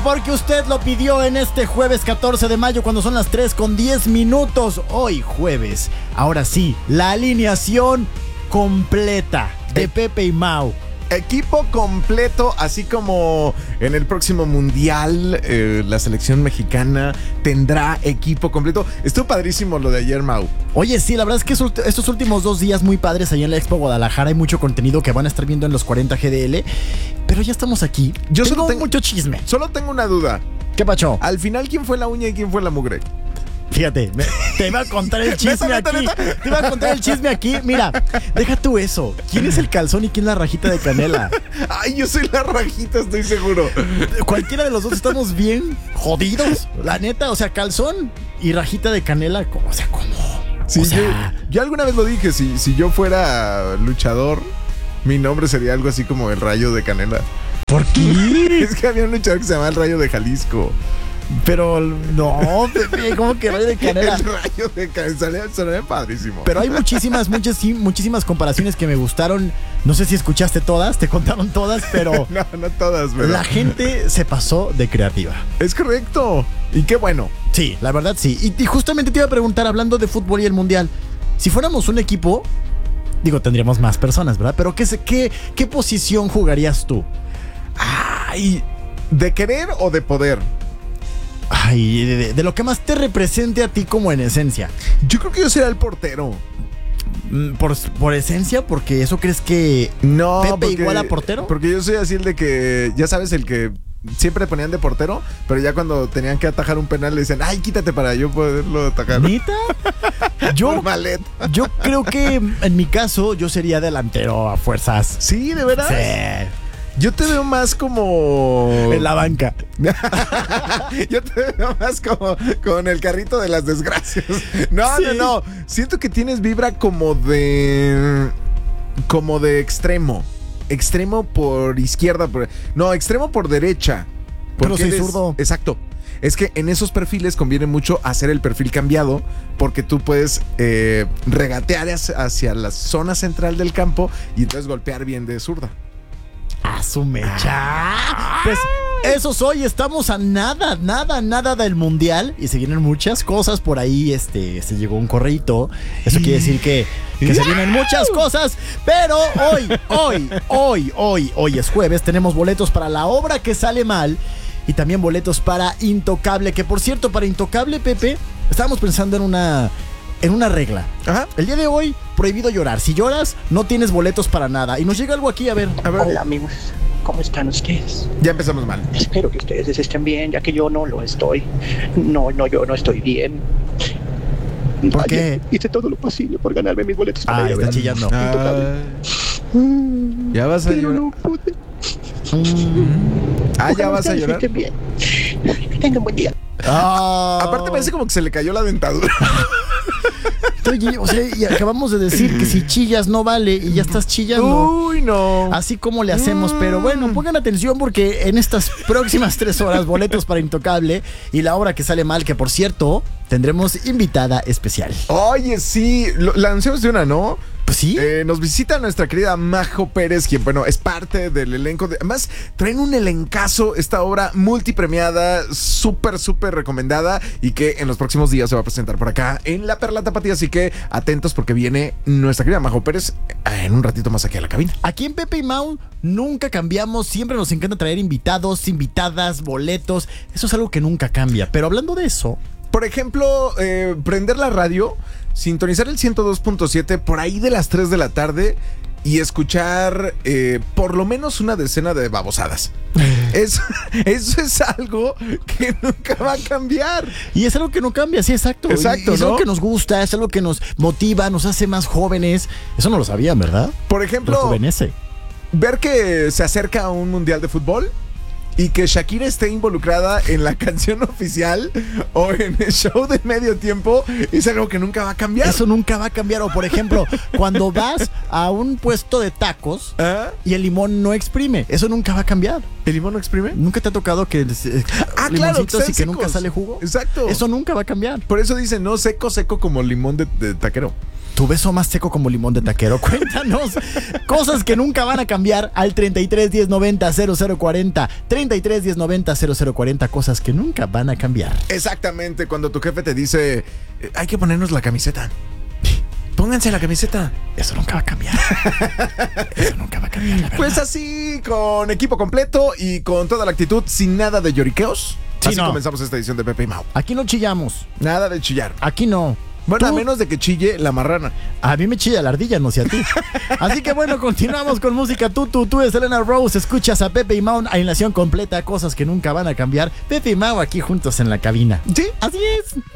porque usted lo pidió en este jueves 14 de mayo cuando son las 3:10. Hoy jueves. Ahora sí, la alineación completa de Pepe y Mau. Equipo completo, así como en el próximo mundial la selección mexicana tendrá equipo completo. Estuvo padrísimo lo de ayer, Mau. Oye, sí, la verdad es que estos últimos 2 días muy padres allá en la Expo Guadalajara. Hay mucho contenido que van a estar viendo en los 40 GDL. Pero ya estamos aquí. Tengo mucho chisme. Solo tengo una duda. ¿Qué pacho? Al final, ¿quién fue la uña y quién fue la mugre? Fíjate, te iba a contar el chisme aquí. Te iba a contar el chisme aquí. Mira, deja tú eso. ¿Quién es el calzón y quién la rajita de canela? Ay, yo soy la rajita, estoy seguro. Cualquiera de los dos estamos bien jodidos. La neta, o sea, calzón y rajita de canela. O sea, ¿cómo? Sí, o sea, yo alguna vez lo dije. Si yo fuera luchador, mi nombre sería algo así como el Rayo de Canela. ¿Por qué? Es que había un luchador que se llamaba el Rayo de Jalisco. Pero no, Pepe, ¿cómo que rayo de canela? El Rayo de Canela sonaría padrísimo. Pero hay muchísimas comparaciones que me gustaron. No sé si escuchaste todas, te contaron todas, pero no todas, pero la gente se pasó de creativa. Es correcto. Y qué bueno. Sí, la verdad sí. Y justamente te iba a preguntar, hablando de fútbol y el mundial, si fuéramos un equipo, digo, tendríamos más personas, ¿verdad? Pero ¿qué posición jugarías tú? Ay, ¿de querer o de poder? Ay, de lo que más te represente a ti como en esencia. Yo creo que yo sería el portero. ¿Por esencia? ¿Porque eso crees que no, Pepe igual a portero? Porque yo soy así el de que, ya sabes, el que siempre ponían de portero, pero ya cuando tenían que atajar un penal le dicen, ay, quítate para yo poderlo atacar. ¿Neta? Yo creo que en mi caso yo sería delantero a fuerzas. ¿Sí? ¿De verdad? Sí. Yo te veo más como... en la banca. Yo te veo más como con el carrito de las desgracias. No. Siento que tienes vibra como de extremo. Extremo por izquierda. Extremo por derecha. Pero soy zurdo. Exacto. Es que en esos perfiles conviene mucho hacer el perfil cambiado, porque tú puedes regatear hacia la zona central del campo y entonces golpear bien de zurda. ¡A su mecha! Pues eso soy, estamos a nada del mundial y se vienen muchas cosas por ahí. Se llegó un correíto. Eso quiere decir que se vienen muchas cosas. Pero hoy es jueves. Tenemos boletos para La Obra que Sale Mal y también boletos para Intocable. Que por cierto, para Intocable, Pepe, estábamos pensando en una regla. Ajá. El día de hoy, prohibido llorar. Si lloras, no tienes boletos para nada. Y nos llega algo aquí, a ver. Hola amigos, ¿cómo están ustedes? Ya empezamos mal. Espero que ustedes estén bien, ya que yo no lo estoy. Yo no estoy bien. ¿Por qué? Hice todo lo posible por ganarme mis boletos para ir a está ver chillando. Intocable. Ya vas a Pero llorar. no pude. Ya vas a Ustedes llorar. estén bien. Que tengan buen día. Aparte parece como que se le cayó la dentadura. Oye, o sea, y acabamos de decir que si chillas no vale y ya estás chillando. Uy, no. Así como le hacemos, pero bueno, pongan atención porque en estas próximas 3 horas, boletos para Intocable y La Obra que Sale Mal, que por cierto, tendremos invitada especial. Oye, sí, la anunciamos de una, ¿no? Pues sí. Nos visita nuestra querida Majo Pérez, quien, bueno, es parte del elenco. Además, traen un elencazo, esta obra multipremiada, súper recomendada y que en los próximos días se va a presentar por acá en La Perla Tapatía. Así que atentos porque viene nuestra querida Majo Pérez en un ratito más aquí a la cabina. Aquí en Pepe y Mau nunca cambiamos, siempre nos encanta traer invitados, invitadas, boletos. Eso es algo que nunca cambia. Pero hablando de eso, por ejemplo, prender la radio, sintonizar el 102.7 por ahí de las 3 de la tarde y escuchar por lo menos una decena de babosadas. Eso es algo que nunca va a cambiar. Y es algo que no cambia, sí, exacto. Exacto, y es algo que nos gusta, es algo que nos motiva, nos hace más jóvenes. Eso no lo sabían, ¿verdad? Por ejemplo, rejuvenece. Ver que se acerca a un mundial de fútbol y que Shakira esté involucrada en la canción oficial o en el show de medio tiempo es algo que nunca va a cambiar. Eso nunca va a cambiar. O por ejemplo, cuando vas a un puesto de tacos y el limón no exprime, eso nunca va a cambiar. ¿El limón no exprime? ¿Nunca te ha tocado que claro, limoncitos y que secos. nunca sale jugo? Exacto. Eso nunca va a cambiar. Por eso dicen, no, seco como limón de taquero. Tu beso más seco como limón de taquero. Cuéntanos cosas que nunca van a cambiar al 33 10 90 0040. 33 10 90 0040. Cosas que nunca van a cambiar. Exactamente, cuando tu jefe te dice, hay que ponernos la camiseta. Pónganse la camiseta. Eso nunca va a cambiar. Eso nunca va a cambiar, la verdad. Pues así, con equipo completo y con toda la actitud, sin nada de lloriqueos. Sí, así no. comenzamos esta edición de Pepe y Mau. Aquí no chillamos. Nada de chillar. Aquí no. Bueno, Tú- a menos de que chille la marrana. A mí me chilla la ardilla, no sé a ti. Así que bueno, continuamos con música. Tú es Elena Rose. Escuchas a Pepe y Mau, alineación completa, cosas que nunca van a cambiar. Pepe y Mau aquí juntos en la cabina. Sí. Así es.